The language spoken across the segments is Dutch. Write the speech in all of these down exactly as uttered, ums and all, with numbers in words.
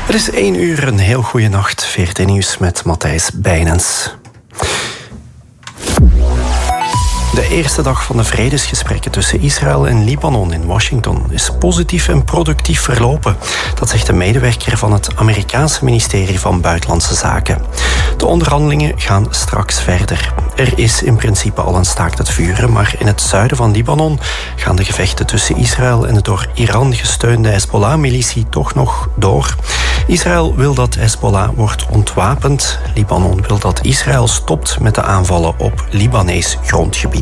Het is één uur, een heel goede nacht. V R T Nieuws met Matthijs Bijnens. De eerste dag van de vredesgesprekken tussen Israël en Libanon in Washington is positief en productief verlopen. Dat zegt een medewerker van het Amerikaanse ministerie van Buitenlandse Zaken. De onderhandelingen gaan straks verder. Er is in principe al een staakt het vuren, maar in het zuiden van Libanon gaan de gevechten tussen Israël en de door Iran gesteunde Hezbollah-militie toch nog door. Israël wil dat Hezbollah wordt ontwapend. Libanon wil dat Israël stopt met de aanvallen op Libanees grondgebied.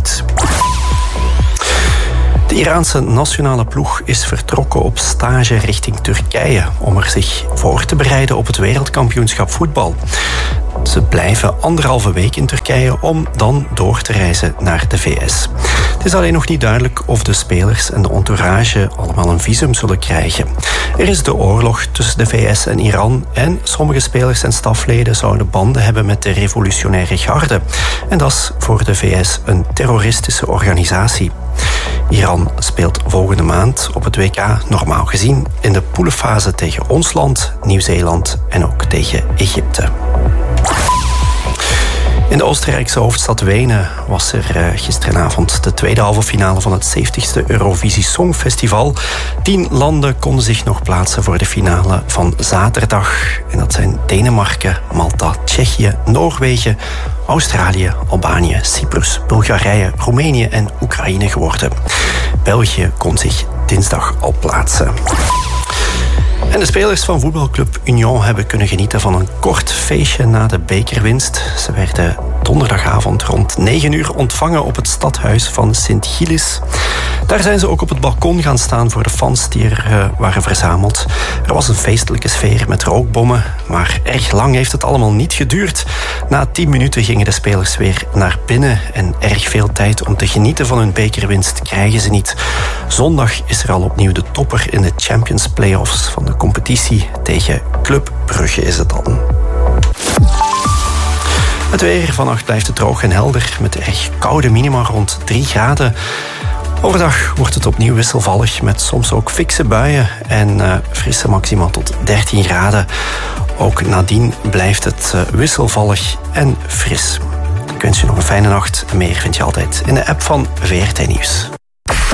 De Iraanse nationale ploeg is vertrokken op stage richting Turkije om er zich voor te bereiden op het wereldkampioenschap voetbal. Ze blijven anderhalve week in Turkije om dan door te reizen naar de V S. Het is alleen nog niet duidelijk of de spelers en de entourage allemaal een visum zullen krijgen. Er is de oorlog tussen de V S en Iran en sommige spelers en stafleden zouden banden hebben met de revolutionaire garde. En dat is voor de V S een terroristische organisatie. Iran speelt volgende maand op het W K normaal gezien in de poelenfase tegen ons land, Nieuw-Zeeland en ook tegen Egypte. In de Oostenrijkse hoofdstad Wenen was er gisteravond de tweede halve finale van het zeventigste Eurovisie Songfestival. Tien landen konden zich nog plaatsen voor de finale van zaterdag. En dat zijn Denemarken, Malta, Tsjechië, Noorwegen, Australië, Albanië, Cyprus, Bulgarije, Roemenië en Oekraïne geworden. België kon zich dinsdag al plaatsen. En de spelers van voetbalclub Union hebben kunnen genieten van een kort feestje na de bekerwinst. Ze werden donderdagavond rond negen uur ontvangen op het stadhuis van Sint-Gilles. Daar zijn ze ook op het balkon gaan staan voor de fans die er uh, waren verzameld. Er was een feestelijke sfeer met rookbommen, maar erg lang heeft het allemaal niet geduurd. Na tien minuten gingen de spelers weer naar binnen en erg veel tijd om te genieten van hun bekerwinst krijgen ze niet. Zondag is er al opnieuw de topper in de Champions Playoffs van de competitie. Tegen Club Brugge is het dan. Het weer, vannacht blijft het droog en helder met erg koude minima rond drie graden. Overdag wordt het opnieuw wisselvallig met soms ook fikse buien en uh, frisse maxima tot dertien graden. Ook nadien blijft het uh, wisselvallig en fris. Ik wens je nog een fijne nacht. Meer vind je altijd in de app van V R T Nieuws.